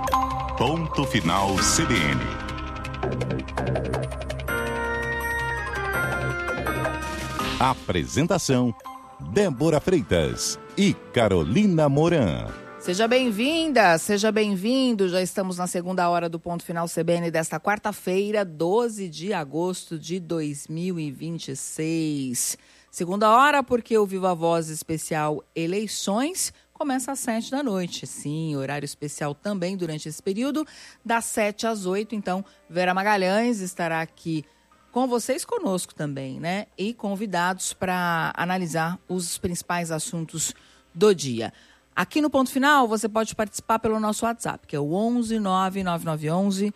Ponto Final CBN. Apresentação: Débora Freitas e Carolina Moran. Seja bem-vinda, seja bem-vindo. Já estamos na segunda hora do Ponto Final CBN desta quarta-feira, 12 de agosto de 2026. Segunda hora porque o Viva Voz especial Eleições começa às 7 da noite. Sim, horário especial também durante esse período, das 7 às 8. Então, Vera Magalhães estará aqui com vocês, conosco também, né? E convidados para analisar os principais assuntos do dia. Aqui no Ponto Final, você pode participar pelo nosso WhatsApp, que é o 11 99911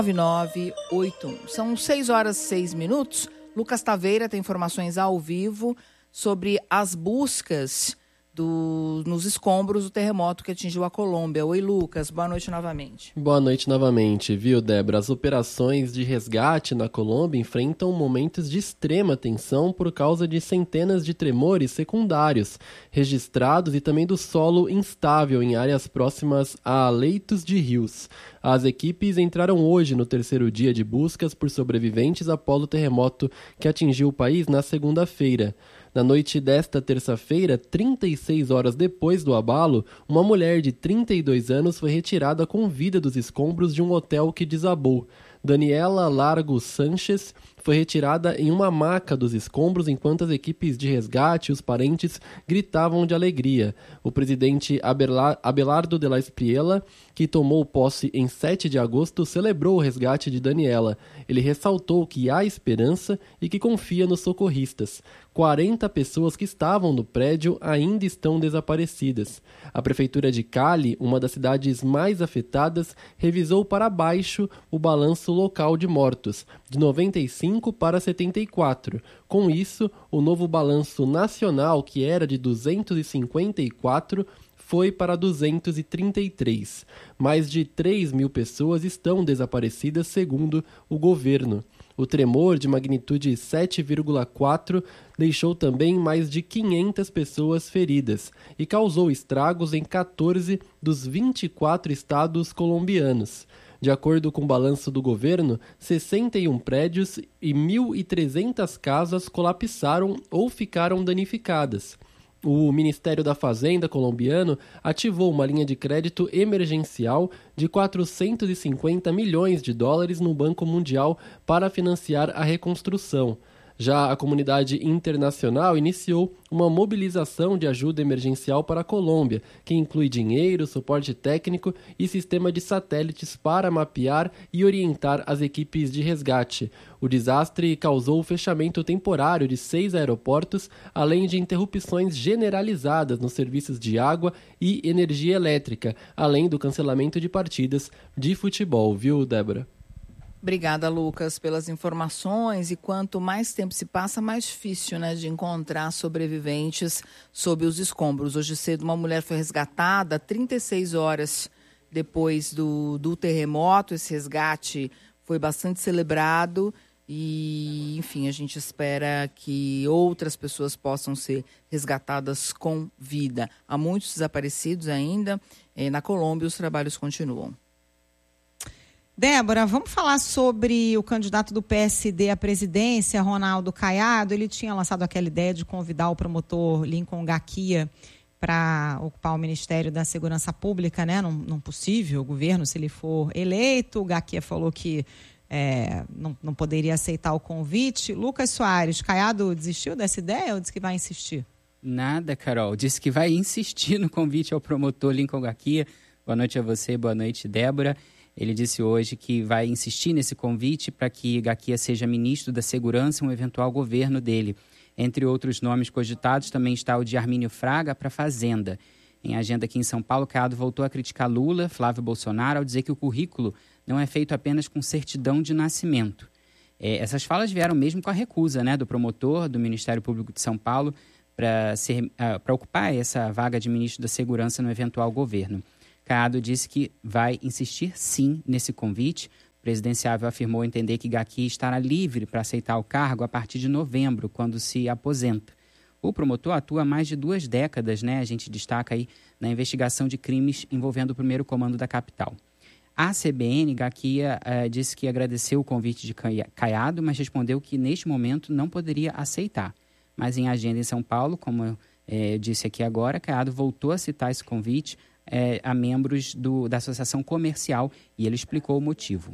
9981. São 6 horas e 6 minutos. Lucas Taveira tem informações ao vivo sobre as buscas nos escombros do terremoto que atingiu a Colômbia. Oi, Lucas. Boa noite novamente. Boa noite novamente, viu, Débora? As operações de resgate na Colômbia enfrentam momentos de extrema tensão por causa de centenas de tremores secundários registrados e também do solo instável em áreas próximas a leitos de rios. As equipes entraram hoje no terceiro dia de buscas por sobreviventes após o terremoto que atingiu o país na segunda-feira. Na noite desta terça-feira, 36 horas depois do abalo, uma mulher de 32 anos foi retirada com vida dos escombros de um hotel que desabou. Daniela Largo Sanches foi retirada em uma maca dos escombros enquanto as equipes de resgate e os parentes gritavam de alegria. O presidente Abelardo de la Espriella, que tomou posse em 7 de agosto, celebrou o resgate de Daniela. Ele ressaltou que há esperança e que confia nos socorristas. 40 pessoas que estavam no prédio ainda estão desaparecidas. A prefeitura de Cali, uma das cidades mais afetadas, revisou para baixo o balanço local de mortos, de 95 para 74. Com isso, o novo balanço nacional, que era de 254, foi para 233. Mais de 3 mil pessoas estão desaparecidas, segundo o governo. O tremor de magnitude 7,4 deixou também mais de 500 pessoas feridas e causou estragos em 14 dos 24 estados colombianos. De acordo com o balanço do governo, 61 prédios e 1.300 casas colapsaram ou ficaram danificadas. O Ministério da Fazenda colombiano ativou uma linha de crédito emergencial de 450 milhões de dólares no Banco Mundial para financiar a reconstrução. Já a comunidade internacional iniciou uma mobilização de ajuda emergencial para a Colômbia, que inclui dinheiro, suporte técnico e sistema de satélites para mapear e orientar as equipes de resgate. O desastre causou o fechamento temporário de 6 aeroportos, além de interrupções generalizadas nos serviços de água e energia elétrica, além do cancelamento de partidas de futebol, viu, Débora? Obrigada, Lucas, pelas informações. E quanto mais tempo se passa, mais difícil, né, de encontrar sobreviventes sob os escombros. Hoje cedo, uma mulher foi resgatada 36 horas depois do terremoto. Esse resgate foi bastante celebrado e, enfim, a gente espera que outras pessoas possam ser resgatadas com vida. Há muitos desaparecidos ainda. Na Colômbia, os trabalhos continuam. Débora, vamos falar sobre o candidato do PSD à presidência, Ronaldo Caiado. Ele tinha lançado aquela ideia de convidar o promotor Lincoln Gaquia para ocupar o Ministério da Segurança Pública, né? Num possível governo, se ele for eleito. O Gaquia falou que não poderia aceitar o convite. Lucas Soares, Caiado desistiu dessa ideia ou disse que vai insistir? Nada, Carol. Disse que vai insistir no convite ao promotor Lincoln Gaquia. Boa noite a você, boa noite, Débora. Ele disse hoje que vai insistir nesse convite para que Gaquia seja ministro da Segurança em um eventual governo dele. Entre outros nomes cogitados também está o de Armínio Fraga para a Fazenda. Em agenda aqui em São Paulo, Caiado voltou a criticar Lula, Flávio Bolsonaro, ao dizer que o currículo não é feito apenas com certidão de nascimento. Essas falas vieram mesmo com a recusa, né, do promotor do Ministério Público de São Paulo para ocupar essa vaga de ministro da Segurança no eventual governo. Caiado disse que vai insistir sim nesse convite. O presidenciável afirmou entender que Gaquia estará livre para aceitar o cargo a partir de novembro, quando se aposenta. O promotor atua há mais de 2 décadas, né? A gente destaca aí na investigação de crimes envolvendo o primeiro comando da capital. À CBN, Gaquia disse que agradeceu o convite de Caiado, mas respondeu que neste momento não poderia aceitar. Mas em agenda em São Paulo, como eu disse aqui agora, Caiado voltou a citar esse convite a membros da Associação Comercial e ele explicou o motivo.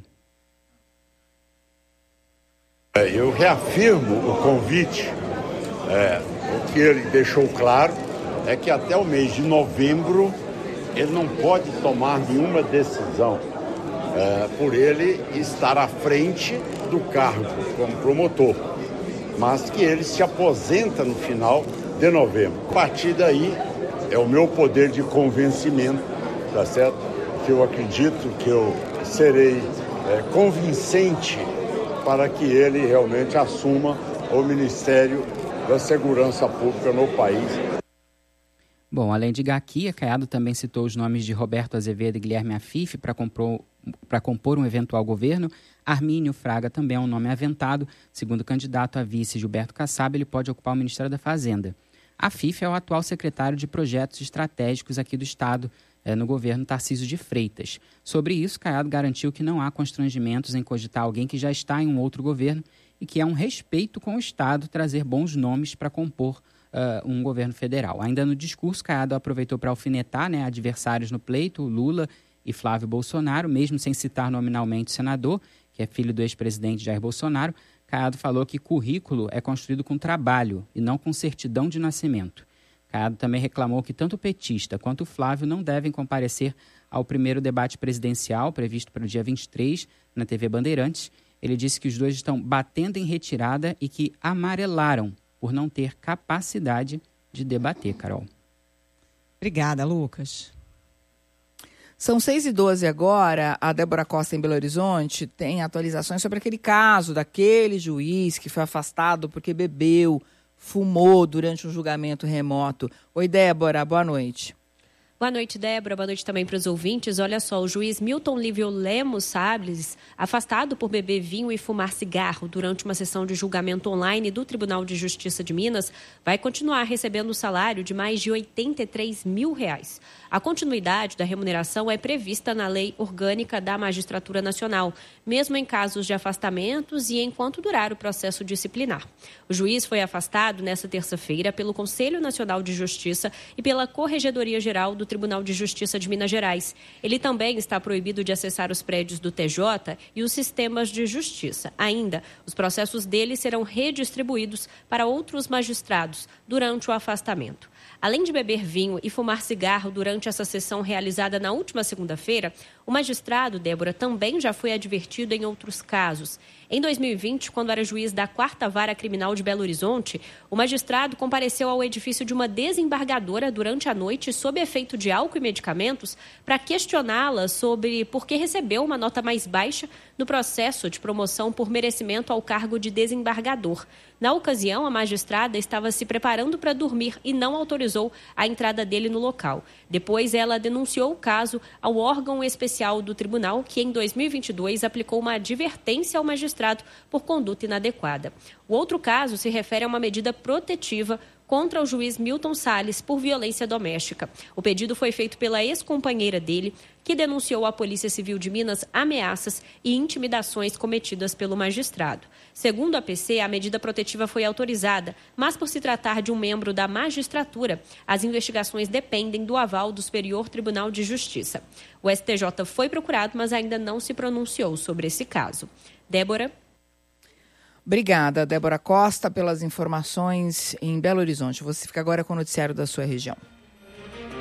Eu reafirmo o convite. O que ele deixou claro é que até o mês de novembro ele não pode tomar nenhuma decisão por ele estar à frente do cargo como promotor, mas que ele se aposenta no final de novembro. A partir daí é o meu poder de convencimento, tá certo? Que eu acredito que eu serei convincente para que ele realmente assuma o Ministério da Segurança Pública no país. Bom, além de Gaquia, Caiado também citou os nomes de Roberto Azevedo e Guilherme Afif para compor um eventual governo. Armínio Fraga também é um nome aventado. Segundo o candidato a vice Gilberto Kassab, ele pode ocupar o Ministério da Fazenda. Afif é o atual secretário de Projetos Estratégicos aqui do Estado, no governo Tarcísio de Freitas. Sobre isso, Caiado garantiu que não há constrangimentos em cogitar alguém que já está em um outro governo e que é um respeito com o Estado trazer bons nomes para compor um governo federal. Ainda no discurso, Caiado aproveitou para alfinetar adversários no pleito, Lula e Flávio Bolsonaro, mesmo sem citar nominalmente o senador, que é filho do ex-presidente Jair Bolsonaro. Caiado falou que currículo é construído com trabalho e não com certidão de nascimento. Caiado também reclamou que tanto o petista quanto o Flávio não devem comparecer ao primeiro debate presidencial, previsto para o dia 23, na TV Bandeirantes. Ele disse que os dois estão batendo em retirada e que amarelaram por não ter capacidade de debater, Carol. Obrigada, Lucas. São 6h12 agora. A Débora Costa, em Belo Horizonte, tem atualizações sobre aquele caso daquele juiz que foi afastado porque bebeu, fumou durante um julgamento remoto. Oi, Débora, boa noite. Boa noite, Débora. Boa noite também para os ouvintes. Olha só, o juiz Milton Lívio Lemos Salles, afastado por beber vinho e fumar cigarro durante uma sessão de julgamento online do Tribunal de Justiça de Minas, vai continuar recebendo o salário de mais de R$83 mil. A continuidade da remuneração é prevista na Lei Orgânica da Magistratura Nacional, mesmo em casos de afastamentos e enquanto durar o processo disciplinar. O juiz foi afastado nesta terça-feira pelo Conselho Nacional de Justiça e pela Corregedoria-Geral do Tribunal de Justiça de Minas Gerais. Ele também está proibido de acessar os prédios do TJ e os sistemas de justiça. Ainda, os processos dele serão redistribuídos para outros magistrados durante o afastamento. Além de beber vinho e fumar cigarro durante essa sessão realizada na última segunda-feira, o magistrado, Débora, também já foi advertido em outros casos. Em 2020, quando era juiz da 4ª Vara Criminal de Belo Horizonte, o magistrado compareceu ao edifício de uma desembargadora durante a noite sob efeito de álcool e medicamentos para questioná-la sobre por que recebeu uma nota mais baixa no processo de promoção por merecimento ao cargo de desembargador. Na ocasião, a magistrada estava se preparando para dormir e não autorizou a entrada dele no local. Depois, ela denunciou o caso ao órgão especial do tribunal, que em 2022 aplicou uma advertência ao magistrado por conduta inadequada. O outro caso se refere a uma medida protetiva contra o juiz Milton Salles por violência doméstica. O pedido foi feito pela ex-companheira dele, que denunciou à Polícia Civil de Minas ameaças e intimidações cometidas pelo magistrado. Segundo a PC, a medida protetiva foi autorizada, mas por se tratar de um membro da magistratura, as investigações dependem do aval do Superior Tribunal de Justiça. O STJ foi procurado, mas ainda não se pronunciou sobre esse caso. Débora. Obrigada, Débora Costa, pelas informações em Belo Horizonte. Você fica agora com o noticiário da sua região.